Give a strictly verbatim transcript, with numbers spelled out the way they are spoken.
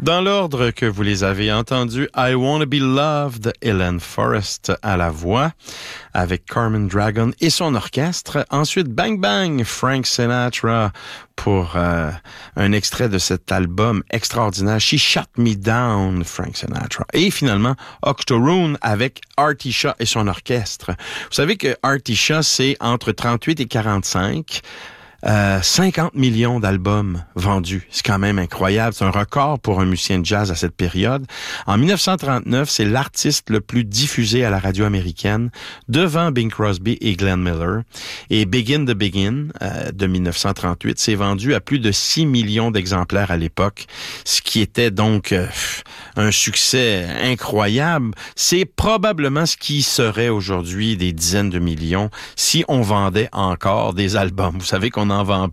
Dans l'ordre que vous les avez entendus, I Wanna Be Loved, Helen Forrest à la voix, avec Carmen Dragon et son orchestre. Ensuite, Bang Bang, Frank Sinatra, pour euh, un extrait de cet album extraordinaire, She Shut Me Down, Frank Sinatra. Et finalement, Octoroon avec Artie Shaw et son orchestre. Vous savez que Artie Shaw, c'est entre trente-huit et quarante-cinq. Euh, cinquante millions d'albums vendus. C'est quand même incroyable. C'est un record pour un musicien de jazz à cette période. En dix-neuf cent trente-neuf, c'est l'artiste le plus diffusé à la radio américaine, devant Bing Crosby et Glenn Miller. Et Begin the Begin, euh, de dix-neuf cent trente-huit, s'est vendu à plus de six millions d'exemplaires à l'époque, ce qui était donc euh, un succès incroyable. C'est probablement ce qui serait aujourd'hui des dizaines de millions si on vendait encore des albums. Vous savez qu'on en vend